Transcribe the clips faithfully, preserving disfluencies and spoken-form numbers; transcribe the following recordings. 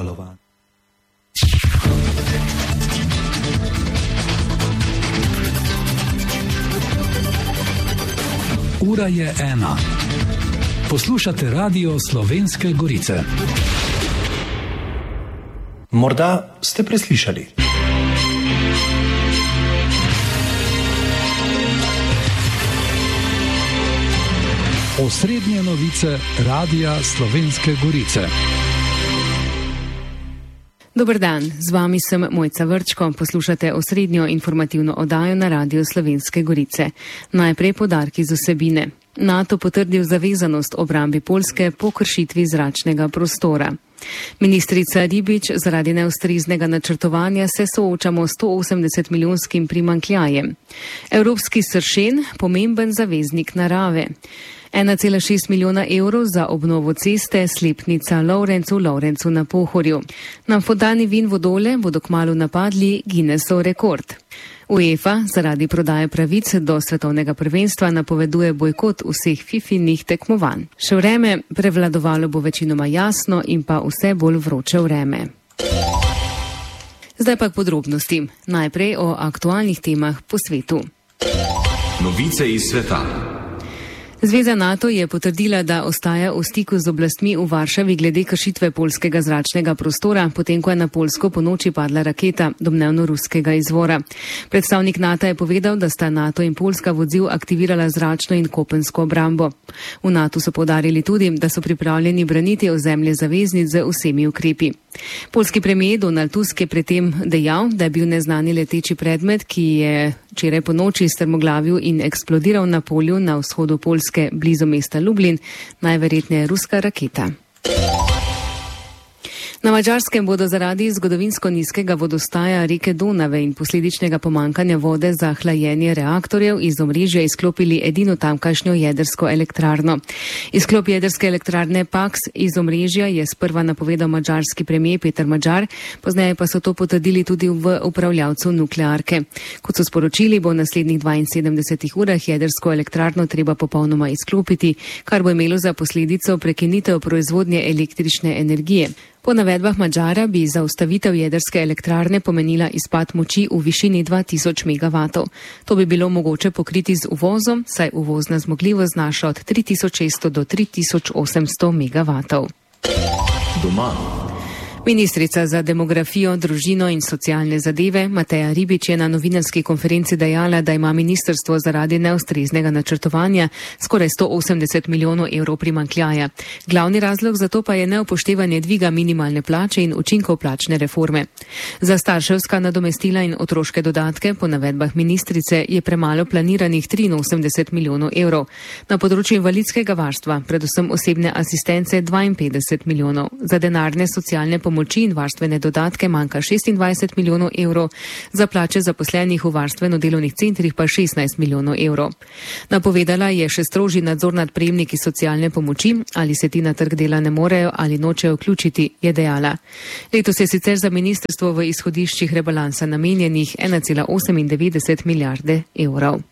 balovan. Ura je ena. Poslušate Radio Slovenske Gorice. Morda ste preslišali. Osrednje novice Radia Slovenske Gorice. Dober dan, z vami sem Mojca Vrčko, poslušate osrednjo informativno oddajo na Radio Slovenske Gorice. Najprej poudarki z vsebine. NATO potrdil zavezanost obrambi Poljske po kršitvi zračnega prostora. Ministrica Ribič, zaradi neustreznega načrtovanja se soočamo s sto osemdeset milijonskim primanjkljajem. Evropski sršen, pomemben zaveznik narave. ena cela šest milijona evrov za obnovo ceste Slepnica Lovrencu Lovrencu na Pohorju. Na Fodani Vin Vodole bodo kmalu napadli Guinnessov rekord. UEFA zaradi prodaje pravic do svetovnega prvenstva napoveduje bojkot vseh fifinih tekmovanj. Še vreme, prevladovalo bo večinoma jasno in pa vse bolj vroče vreme. Zdaj pa k podrobnosti. Najprej o aktualnih temah po svetu. Novice iz sveta. Zveza NATO je potrdila, da ostaja v stiku z oblastmi v Varšavi glede kršitve poljskega zračnega prostora, potem ko je na Poljsko ponoči padla raketa, domnevno ruskega izvora. Predstavnik NATO je povedal, da sta NATO in Poljska v odziv aktivirala zračno in kopensko obrambo. V NATO so poudarili tudi, da so pripravljeni braniti ozemlje zaveznic z vsemi ukrepi. Poljski premijer Donald Tusk je predtem dejal, da je bil neznani leteči predmet, ki je včeraj ponoči strmoglavil in eksplodiral na polju na vzhodu Poljske blizu mesta Lublin, najverjetneje ruska raketa. Na Madžarskem bodo zaradi zgodovinsko nizkega vodostaja reke Donave in posledičnega pomankanja vode za hlajenje reaktorjev iz omrežja izklopili edino tamkajšnjo jedrsko elektrarno. Izklop jedrske elektrarne Paks iz omrežja je sprva napovedal madžarski premijer Peter Madžar, pozneje pa so to potrdili tudi v upravljavcu nuklearke. Kot so sporočili, bo v naslednjih dvainsedemdesetih urah jedrsko elektrarno treba popolnoma izklopiti, kar bo imelo za posledico prekinitev proizvodnje električne energije. Po navedbah Madžara bi zaustavitev jedrske elektrarne pomenila izpad moči v višini dva tisoč megavatov. To bi bilo mogoče pokriti z uvozom, saj uvozna zmogljivost znaša od tri tisoč šeststo do tri tisoč osemsto megavatov. Doma. Ministrica za demografijo, družino in socialne zadeve Mateja Ribič je na novinarski konferenci dejala, da ima ministrstvo zaradi neustreznega načrtovanja skoraj sto osemdeset milijonov evrov primanjkljaja. Glavni razlog za to pa je neupoštevanje dviga minimalne plače in učinkov plačne reforme. Za starševska nadomestila in otroške dodatke po navedbah ministrice je premalo planiranih triinosemdeset milijonov evrov. Na področju invalidskega varstva, predvsem osebne asistence, dvainpetdeset milijonov. Za denarne socialne pomoči pomoči in varstvene dodatke manjka šestindvajset milijonov evrov, za plače zaposlenih v varstveno-delovnih centrih pa šestnajst milijonov evrov. Napovedala je še strožji nadzor nad prejemniki socialne pomoči, ali se ti na trg dela ne morejo ali nočejo vključiti, je dejala. Letos je sicer za ministrstvo v izhodiščih rebalansa namenjenih ena cela osemindevetdeset milijarde evrov.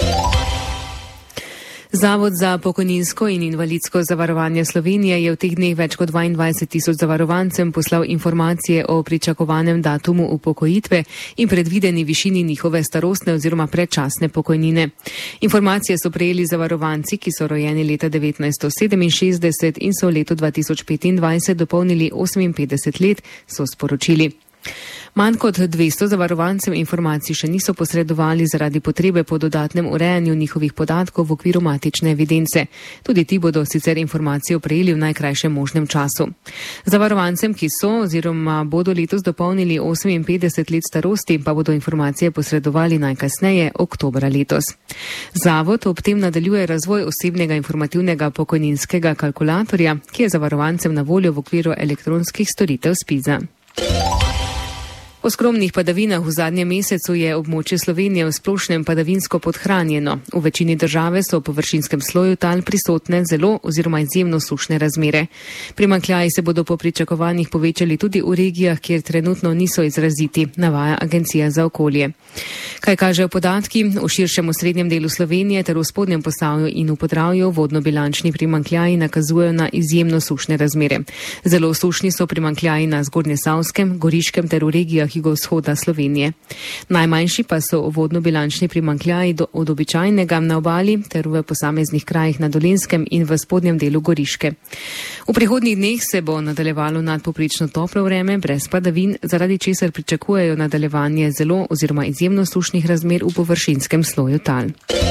Zavod za pokojninsko in invalidsko zavarovanje Slovenije je v teh dneh več kot dvaindvajset tisoč zavarovancem poslal informacije o pričakovanem datumu upokojitve in predvideni višini njihove starostne oziroma predčasne pokojnine. Informacije so prejeli zavarovanci, ki so rojeni leta devetnajststo sedeminšestdeset in so v letu dva tisoč petindvajset dopolnili oseminpetdeset let, so sporočili. Manj kot dvesto zavarovancem informacij še niso posredovali zaradi potrebe po dodatnem urejanju njihovih podatkov v okviru matične evidence. Tudi ti bodo sicer informacijo prejeli v najkrajšem možnem času. Zavarovancem, ki so oziroma bodo letos dopolnili oseminpetdeset let starosti, pa bodo informacije posredovali najkasneje oktobra letos. Zavod ob tem nadaljuje razvoj osebnega informativnega pokojninskega kalkulatorja, ki je zavarovancem na voljo v okviru elektronskih storitev SPIZ-a. Po skromnih padavinah v zadnjem mesecu je območje Slovenije v splošnem padavinsko podhranjeno. V večini države so v površinskem sloju tal prisotne zelo oziroma izjemno sušne razmere. Primanjkljaji se bodo po pričakovanjih povečali tudi v regijah, kjer trenutno niso izraziti, navaja Agencija za okolje. Kaj kažejo podatki? V širšem osrednjem delu Slovenije ter v spodnjem Posavju in v Podravju vodnobilančni primanjkljaji nakazujejo na izjemno sušne razmere. Zelo sušni so primanjkljaji na Zgornjesavskem, Goriškem ter v regijah jugovzhoda Slovenije. Najmanjši pa so vodnobilančni primanjkljaji od običajnega na obali ter v posameznih krajih na Dolenjskem in v spodnjem delu Goriške. V prihodnjih dneh se bo nadaljevalo nadpovprečno toplo vreme brez padavin, zaradi česar pričakujejo nadaljevanje zelo oziroma izjemno sušnih razmer v površinskem sloju tal.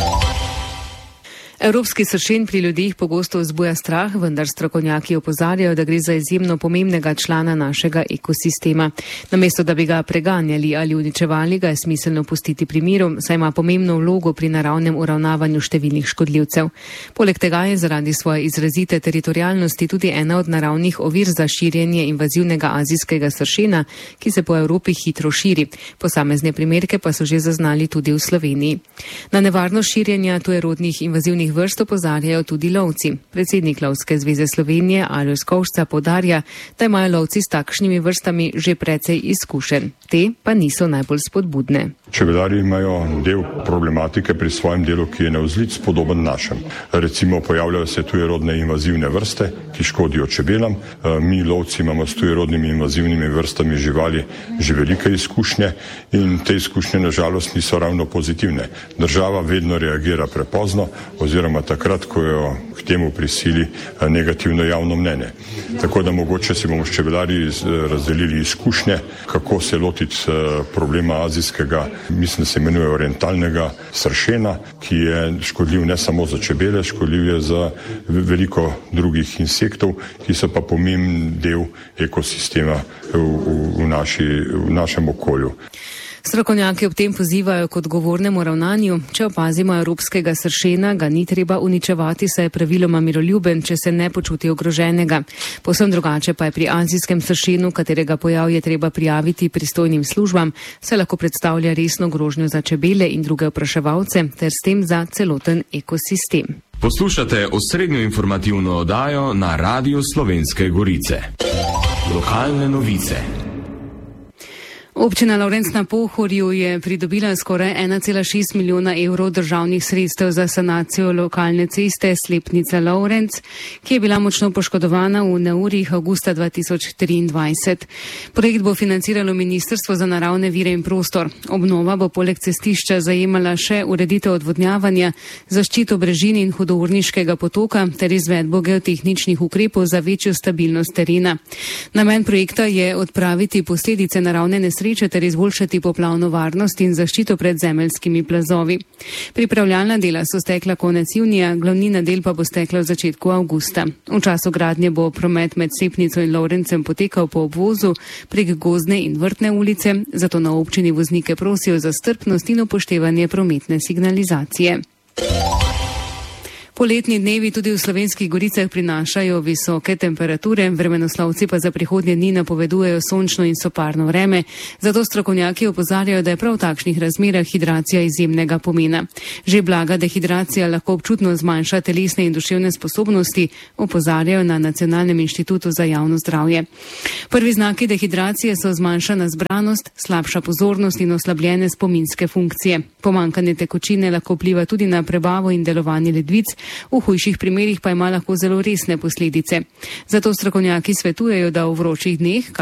Evropski sršen pri ljudeh pogosto vzbuja strah, vendar strokovnjaki opozarjajo, da gre za izjemno pomembnega člana našega ekosistema. Namesto, da bi ga preganjali ali uničevali, ga je smiselno pustiti pri miru, saj ima pomembno vlogo pri naravnem uravnavanju številnih škodljivcev. Poleg tega je zaradi svoje izrazite teritorialnosti tudi ena od naravnih ovir za širjenje invazivnega azijskega sršena, ki se po Evropi hitro širi. Posamezne primerke pa so že zaznali tudi v Sloveniji. Na nevarnost širjenja tujerodnih invazivnih vrst opozarjajo tudi lovci. Predsednik Lovske zveze Slovenije Alojz Kovšca poudarja, da imajo lovci s takšnimi vrstami že precej izkušenj. Te pa niso najbolj spodbudne. Čebelarji imajo del problematike pri svojem delu, ki je navzlic podoben našem. Recimo pojavljajo se tujerodne invazivne vrste, ki škodijo čebelam. Mi lovci imamo s tujerodnimi invazivnimi vrstami živali že velike izkušnje in te izkušnje nažalost niso ravno pozitivne. Država vedno reagira prepozno oziroma takrat, ko jo k temu prisili negativno javno mnenje. Tako da mogoče si bomo s čebelarji razdelili izkušnje, kako se lotiti problema azijskega, mislim, da se imenuje orientalnega sršena, ki je škodljiv ne samo za čebele, škodljiv je za veliko drugih insektov, ki so pa pomemben del ekosistema v, v, v, naši, v našem okolju. Strokovnjaki ob tem pozivajo k odgovornemu ravnanju. Če opazimo evropskega sršena, ga ni treba uničevati, saj je praviloma miroljuben, če se ne počuti ogroženega. Povsem drugače pa je pri azijskem sršenu, katerega pojav je treba prijaviti pristojnim službam, saj lahko predstavlja resno grožnjo za čebele in druge opraševalce ter s tem za celoten ekosistem. Poslušate osrednjo informativno oddajo na Radiu Slovenske Gorice. Lokalne novice. Občina Lovrenc na Pohorju je pridobila skoraj ena cela šest milijona evrov državnih sredstev za sanacijo lokalne ceste Slepnica Lovrenc, ki je bila močno poškodovana v neurjih avgusta dva tisoč triindvajset. Projekt bo financiralo Ministrstvo za naravne vire in prostor. Obnova bo poleg cestišča zajemala še ureditev odvodnjavanja, zaščito brežin in hudourniškega potoka ter izvedbo geotehničnih ukrepov za večjo stabilnost terena. Namen projekta je odpraviti posledice naravne nesreče ter izboljšati poplavno varnost in zaščito pred zemeljskimi plazovi. Pripravljalna dela so stekla konec junija, glavnina del pa bo stekla v začetku avgusta. V času gradnje bo promet med Slepnico in Lovrencem potekal po obvozu prek Gozdne in Vrtne ulice, zato na občini voznike prosijo za strpnost in upoštevanje prometne signalizacije. Poletni dnevi tudi v Slovenskih Goricah prinašajo visoke temperature, vremenoslovci pa za prihodnje dni napovedujejo sončno in soparno vreme, zato strokovnjaki opozarjajo, da je prav v takšnih razmerah hidracija izjemnega pomena. Že blaga dehidracija lahko občutno zmanjša telesne in duševne sposobnosti, opozarjajo na Nacionalnem inštitutu za javno zdravje. Prvi znaki dehidracije so zmanjšana zbranost, slabša pozornost in oslabljene spominske funkcije. Pomanjkanje tekočine lahko vpliva tudi na prebavo in delovanje ledvic, v hujših primerih pa ima lahko zelo resne posledice. Zato strokovnjaki svetujejo, da v vročih dneh,